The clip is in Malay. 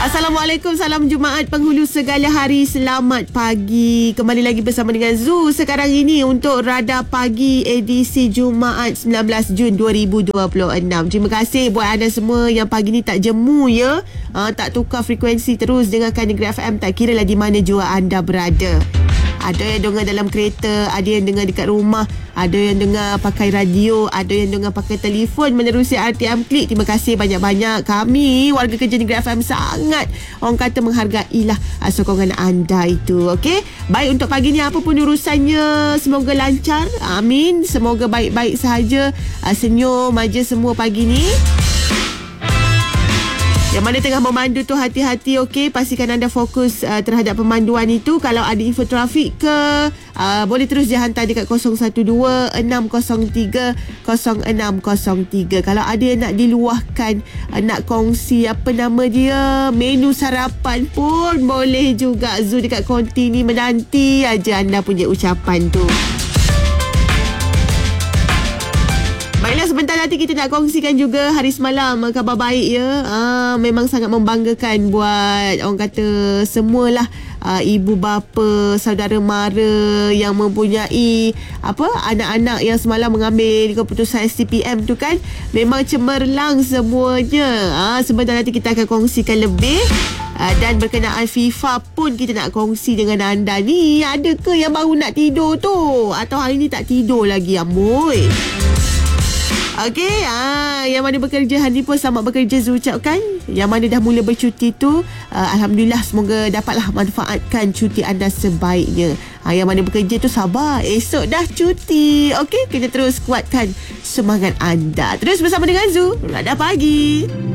Assalamualaikum, salam Jumaat penghulu segala hari. Selamat pagi. Kembali lagi bersama dengan Zu sekarang ini untuk Radar Pagi edisi Jumaat 19 Jun 2026. Terima kasih buat anda semua yang pagi ni tak jemu ya. Tak tukar frekuensi, terus dengarkan Negeri FM, tak kira lah di mana jua anda berada. Ada yang dengar dalam kereta, ada yang dengar dekat rumah, ada yang dengar pakai radio, ada yang dengar pakai telefon menerusi RTM Klik. Terima kasih banyak-banyak. Kami warga kerja Negeri FM sangat orang kata menghargailah sokongan anda itu. Okey, baik untuk pagi ni apapun urusannya, semoga lancar. Amin. Semoga baik-baik sahaja. Senyum aja semua pagi ni. Yang mana tengah memandu tu hati-hati, okey. Pastikan anda fokus terhadap pemanduan itu. Kalau ada info trafik ke, boleh terus dihantar dekat 012-603-0603. Kalau ada yang nak diluahkan, nak kongsi apa nama dia, menu sarapan pun boleh juga. Zu dekat konti ni menanti aja anda punya ucapan tu. Baiklah, sebentar nanti kita nak kongsikan juga hari semalam khabar baik ya. Memang sangat membanggakan buat orang kata semualah ibu bapa, saudara mara yang mempunyai anak-anak yang semalam mengambil keputusan STPM tu kan. Memang cemerlang semuanya. Sebentar nanti kita akan kongsikan lebih. Dan berkenaan FIFA pun kita nak kongsi dengan anda ni. Ada ke yang baru nak tidur tu? Atau hari ni tak tidur lagi amboi? Okey, yang mana bekerja hari pun selamat bekerja Zu ucapkan. Yang mana dah mula bercuti tu, alhamdulillah, semoga dapatlah manfaatkan cuti anda sebaiknya. Yang mana bekerja tu sabar, esok dah cuti. Okey, kita terus kuatkan semangat anda. Terus bersama dengan Zu, Radar Pagi.